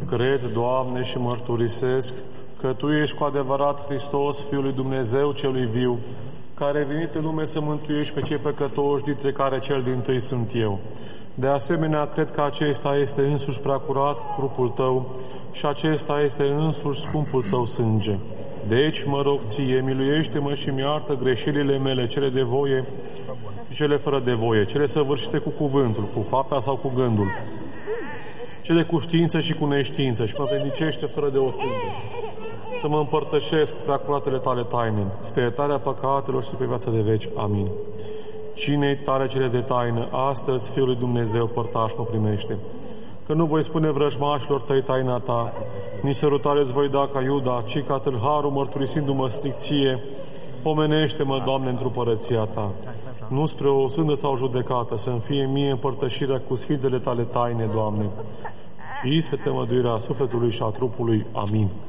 Cred, Doamne, și mărturisesc că Tu ești cu adevărat Hristos, Fiul lui Dumnezeu celui viu, care ai venit în lume să mântuiești pe cei păcătoși, dintre care cel dintâi sunt eu. De asemenea, cred că acesta este însuși preacurat trupul Tău și acesta este însuși scumpul Tău sânge. Deci, mă rog Ție, miluiește-mă și mi-iartă greșelile mele, cele de voie și cele fără de voie, cele săvârșite cu cuvântul, cu fapta sau cu gândul, cele cu știință și cu neștiință, și mă vrednicește fără de o sânge. Să mă împărtășesc cu preacuratele Tale taine, spre iertarea păcatelor și pe viața de veci. Amin. Cine-i tare cele de taină, astăzi, Fiul lui Dumnezeu, părtaș mă primește. Că nu voi spune vrăjmașilor Tăi taina Ta, nici sărutare îți voi da ca Iuda, ci ca tâlharul, mărturisindu-mă stricție, pomenește-mă, Doamne, într-o părăția Ta. Nu spre o sândă sau judecată, să-mi fie mie împărtășirea cu sfintele Tale taine, Doamne. Și ispete măduirea sufletului și a trupului. Amin.